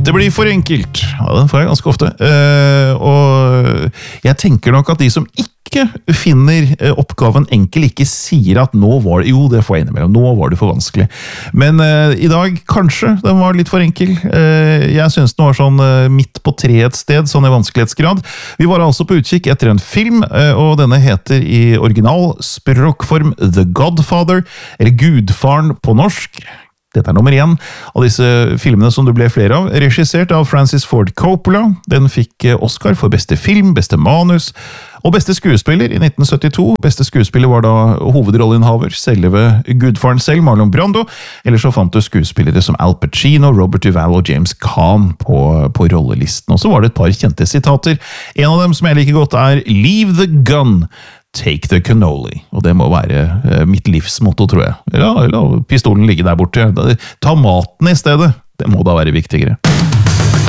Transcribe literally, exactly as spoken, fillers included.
Det blir for enkelt. Ja, den får jeg ganske ofte. Uh, og jeg tenker nok at de som ikke finner oppgaven enkel, ikke sier at nå var det, jo det får jeg innimellom, nå var det for vanskelig. Men uh, i dag kanskje den var litt for enkel. Uh, jeg synes den var sånn uh, midt på tre et sted, sånn i vanskelighetsgrad. Vi var altså på utkikk etter en film, uh, og denne heter i original språkform The Godfather, eller Gudfaren på norsk. Dette er nummer én av disse filmene som det ble flere av, regissert av Francis Ford Coppola. Den fikk Oscar for beste film, beste manus og beste skuespiller i nitten syttito. Beste skuespiller var da hovedrolleinnehaver, selve Gudfaren selv, Marlon Brando. Ellers så fant du skuespillere som Al Pacino, Robert Duvall og James Caan på, på rollelisten. Og så var det et par kjente sitater. En av dem som jeg liker godt er «Leave the gun, take the cannoli». Og det må være uh, mitt livsmotto, tror jeg. Eller la pistolen ligge der borte. Ta maten i stedet. Det må da være viktigere.